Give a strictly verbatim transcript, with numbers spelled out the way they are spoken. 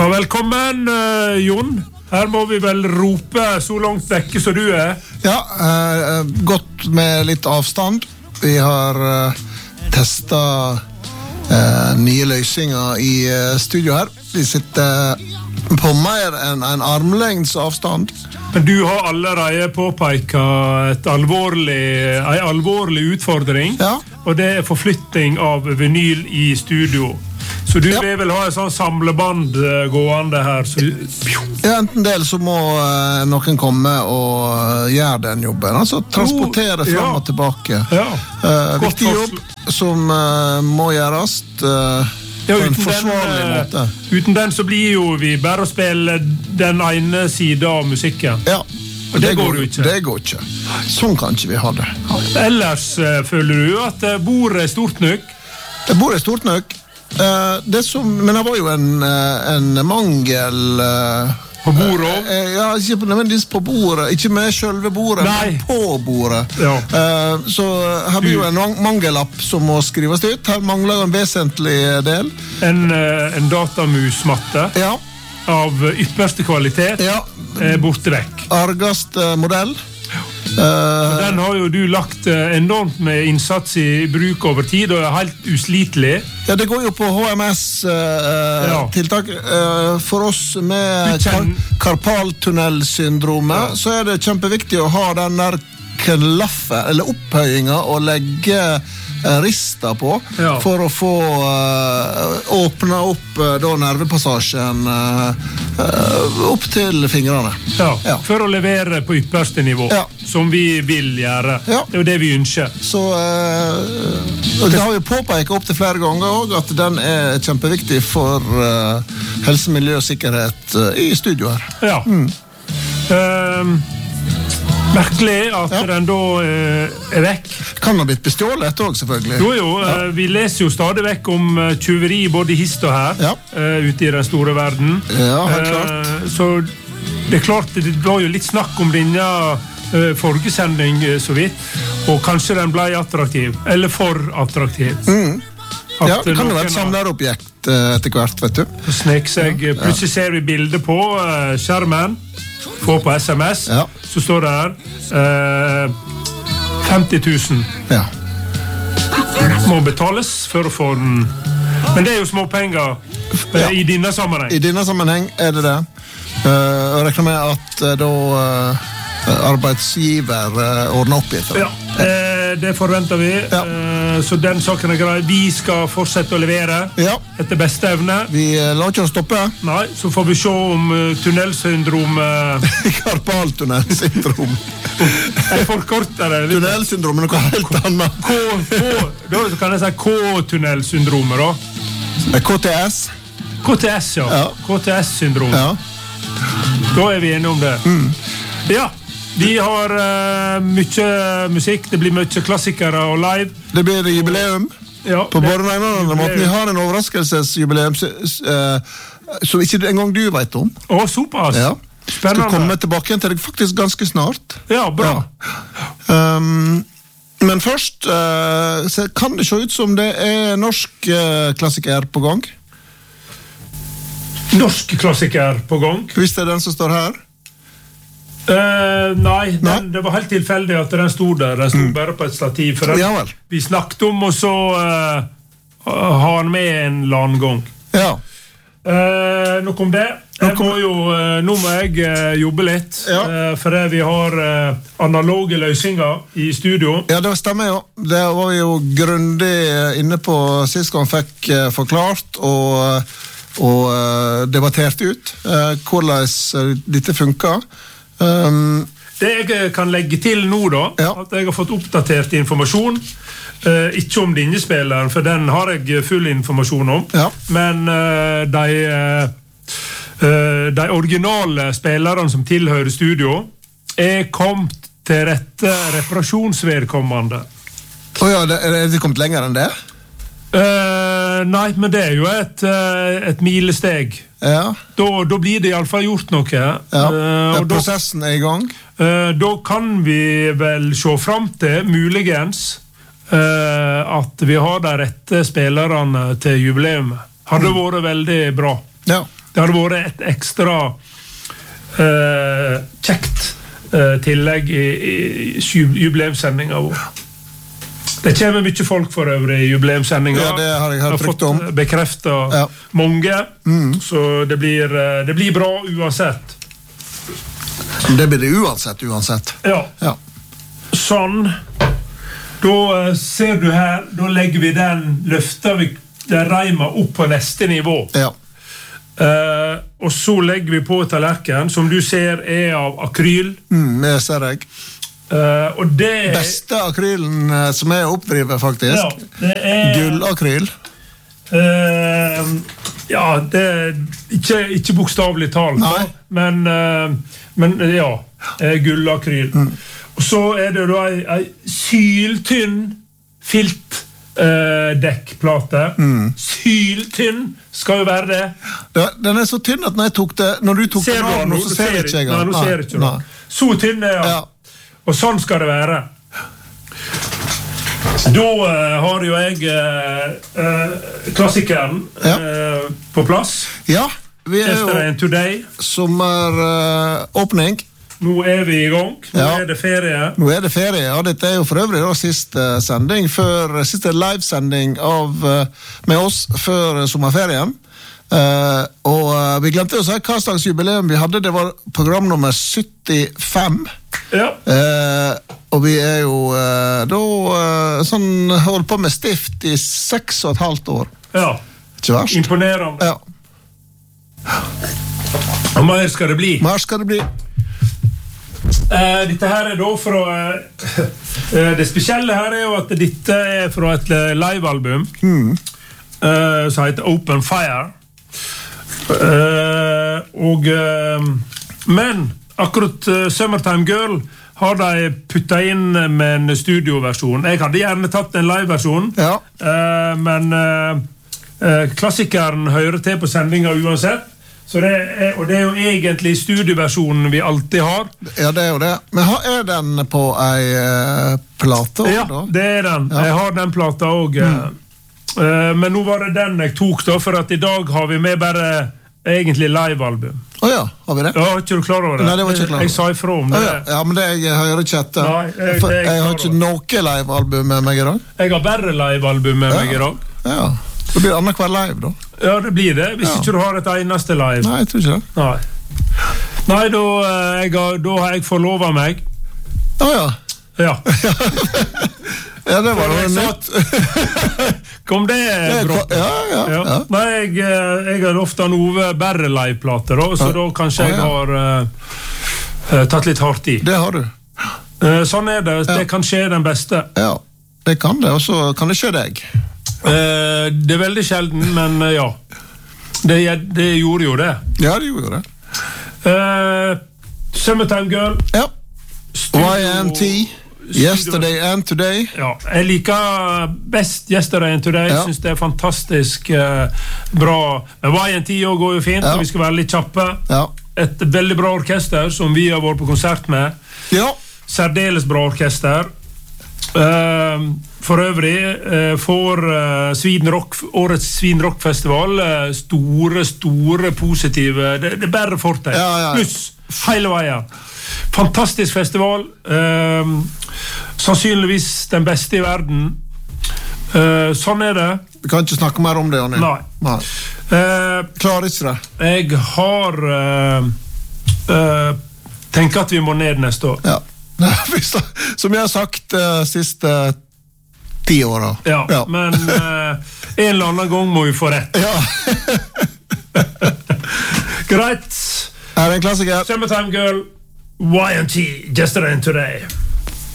Ja, velkommen, uh, Jon. Her må vi vel rope så langt vekke så du er. Ja, uh, godt med litt avstand. Vi har uh, testet uh, nye løsninger i uh, studio her. Vi sitter på mer enn en armlengds avstand. Men du har allerede påpeket et alvorlig, en alvorlig utfordring, ja. Og det er forflytting av vinyl i studio. Så du ja. vil vel ha en sånn samleband gående her? Så... Ja, enten del så må uh, noen komme og uh, gjøre den jobben. Altså transportere frem ja. og tilbake. Ja. Uh, viktig jobb som uh, må gjøres uh, ja, på en uten forsvarlig den, måte. Uten den så blir jo vi bare å spille den ene siden av musikken. Ja. Og det, det går jo ikke. Det går ikke. Sånn kan ikke vi ha det. Ellers uh, føler du at bordet er stort nok? Bordet er stort nok. Uh, det som, men det var jo en, uh, en mangel uh, på bordet? Uh, ja, ikke nødvendigvis på bordet, ikke med selve bordet, Nei. men på bordet. Ja. Uh, så her blir jo en mangellapp som må skrives ut. Her mangler en vesentlig del. En, uh, en datamusmatte ja. av ypperste kvalitet ja. er borte vekk. Argast modell. Uh, den har jo du lagt enormt med innsats i bruk over tid og er helt uslitelig. Ja, det går jo på H M S-tiltak. Uh, ja. uh, for oss med kar karpaltunnelsyndromet ja. så er det kjempeviktig å ha den der klaffen, eller opphøyinga, og legge uh, rista på ja. for å få uh, åpne opp uh, da nervepassasjen uh, uh, opp til fingrene. Ja, ja. For å levere på ypperste nivå, ja. som vi vil gjøre. Ja. Det er jo det vi ønsker. Så uh, og det har vi påpekt opp til flere ganger også, at den er kjempeviktig for uh, helse, miljø og sikkerhet uh, i studio her. Ja. Mm. Um, Merkelig at ja. den da uh, er vekk. Kan ha blitt bestjålet også, selvfølgelig. Jo, jo. Ja. Uh, vi leser jo stadig vekk om uh, tjuveri både hist og her, ja. uh, ute i den store verden. Ja, helt klart. Uh, så det er klart, det var jo litt snakk om denne uh, forrige sending, uh, så vidt, og kanskje den ble attraktiv, eller for attraktiv. Mm. Ja, det kan jo være et samlerobjekt uh, etter hvert, vet du. Snek seg, ja. Plutselig ser vi bilder på uh, skjermen, få på S M S, ja. så står det her eh, femti tusen ja. må betales for å få den. Men det er jo småpenger eh, ja. i denne sammenheng. I denne sammenheng er det det. Uh, jeg regner med at uh, da uh, arbeidsgiver uh, ordner opp i det. Ja, eh, det forventer vi. Ja. Eh, så den saken er grei. Vi skal fortsette å levere ja. etter beste evne. Vi uh, lar ikke oss stoppe. Nei, så får vi se om uh, tunnelsyndrom... Uh... Karpaltunnelsyndrom. Jeg forkorter det. Tunnelsyndrom er noe helt annet. K, K, da kan jeg si K-tunnelsyndromet, da. K T S. K T S, ja. ja. K T S-syndrom. Ja. Da er vi enige om det. Mm. Ja, vi har uh, mye musikk. Det blir mye klassikere og live. Det blir jubileum. Ja, på både den ene og den andre måten. Vi har en overraskelsesjubileum uh, som ikke engang du vet om. Å, såpass. Ja. Spennende. Skal komme tilbake igjen til deg faktisk ganske snart. Ja, bra. Ja. Um, men først uh, så kan det se ut som det er norsk uh, klassiker på gang. Norsk klassiker på gang. Hvis det er den som står her? Uh, nei, den, nei, det var helt tilfeldig at den stod der. Den stod mm. bare på et stativ. For den, ja, vel. Vi snakket om, og så uh, har han med en eller annen gang. Ja. Uh, nok om det. Jeg må jo, uh, nå må jeg uh, jobbe litt, ja. uh, for vi har uh, analoge løsninger i studio. Ja, det stemmer jo. Det var vi jo grundig inne på sist gang fikk uh, forklart og, og uh, debattert ut uh, hvordan dette funker. Um, det jeg kan legge til nå da, ja. at jeg har fått oppdatert informasjon, uh, ikke om denne spilleren, for den har jeg full informasjon om, ja. men uh, de, uh, de originale spillerne som tilhører studio er kommet til rette reparasjonsvedkommende. Åja, oh, er det kommet lenger enn det? Uh, nei, men det er jo et, uh, et milesteg. Ja. Da, da blir det i alle fall gjort noe. Ja. Uh, og prosessen er i gang. Uh, da kan vi vel se frem til, muligens, uh, at vi har de rette spillerne til jubileet. Hadde mm. vært veldig bra. Ja. det hadde vært et ekstra uh, kjekt uh, tillegg i, i jubileumssendinga vår. Det kommer mye folk for øvrig i jubileumssendinga. Ja, det har jeg hørt frykt om. Jeg har fått bekreftet ja. mange, mm. så det blir, det blir bra uansett. Det blir det uansett, uansett. Ja. ja. Sånn. Da uh, ser du her, da legger vi den løfta, vi, den reima opp på neste nivå. Ja. Uh, og så legger vi på tallerken, som du ser er av akryl. Mm, det ser jeg. Uh, og det beste akrylen uh, som er oppdrivet faktisk ja, det er gullakryl uh, ja, det er ikke, ikke bokstavelig talt men, uh, men ja gullakryl mm. og så er det da en, en syltynn filt uh, dekkplate mm. syltynn skal jo være det ja, den er så tynn at når jeg tok det når du tok ser den av nå så ser jeg ikke nei, nå ser jeg ikke så tynn er ja. ja Og sånn skal det være. Da uh, har jo jeg uh, uh, klassikeren uh, ja. på plass. Ja, vi er Yesterday and Today. Sommeråpning. Uh, Nå er vi i gang. Nå ja. er det ferie. Nå er det ferie, ja. Dette er jo for øvrig da, siste sending, før, siste livesending av, uh, med oss før sommerferien. Uh, og uh, vi glemte å si hva slags jubileum vi hadde. Det var program nummer syttifem ja. uh, og vi er jo uh, da uh, sånn holdt på med stift i seks og et halvt år ja. Ikke verst. Imponerende ja. Og mer skal det bli Mer skal det bli uh, Dette her er da fra uh, det spesielle her er jo at dette er fra et livealbum mm. uh, som heter Open Fire Uh, og uh, men akkurat uh, Summertime Girl har de puttet inn med en studioversjon. Jeg hadde gjerne tatt en liveversjon ja. uh, men uh, uh, klassikeren hører til på sendinga uansett så det er, og det er jo egentlig studioversjonen vi alltid har ja det er jo det men er den på ei uh, plate også, ja da? Det er den ja. Jeg har den plata også uh, mm. Uh, men nå var det den jeg tok da, for at i dag har vi med bare egentlig livealbum. Åja, oh ja, har vi det? Ja, ikke du klar over det? Nei, det var ikke klar over. Jeg, jeg sa ifra om det. Oh ja. ja, men det jeg hører ikke etter. Nei, jeg, jeg, jeg, jeg har ikke noe livealbum med meg i dag. Jeg har bare livealbum med ja. meg i dag. Ja, det blir annet hver live da. Ja, det blir det, hvis ja. ikke du har et eneste live. Nei, jeg tror ikke det. Nei, Nei da, jeg har, da har jeg forlovet meg. Åja. Oh ja. Ja, det var noe nytt. Kom det brått? Ja, ja, ja. ja. Nei, jeg, jeg har ofte noe bare liveplater, så da kanskje jeg har uh, tatt litt hardt i. Det har du. Uh, sånn er det. Det ja. kan skje den beste. Ja, det kan det, og så kan det skje deg. Uh, det er veldig sjelden, men uh, ja. Det, det gjorde jo det. Ja, det gjorde det. Uh, Summertime Girl. Ja. Y M T. Yesterday and Today. Ja, jeg liker best Yesterday and Today. Jeg ja. synes det er fantastisk uh, bra. Y M T går jo fint, ja. vi skal være litt kjappe. Ja. Et veldig bra orkester som vi har vært på konsert med. Ja. Særdeles bra orkester. Uh, for øvrig uh, får uh, Sweden Rock, årets Sweden Rock Festival uh, store, store positive, det, det er bare fortegn. Ja, ja, ja. Pluss hele veien. Fantastisk festival, uh, sannsynligvis den beste i verden. Uh, sånn er det. Vi kan ikke snakke mer om det, Jonny. Nei. Nei. Uh, Klarer ikke det. Jeg har uh, uh, tenkt at vi må ned neste år. Ja. Som jeg har sagt uh, siste ti år. Ja, ja. Men uh, en eller annen gang må vi få rett. Ja. Greit. Her er en klassiker. Summertime Girl, Y M T, Yesterday and Today.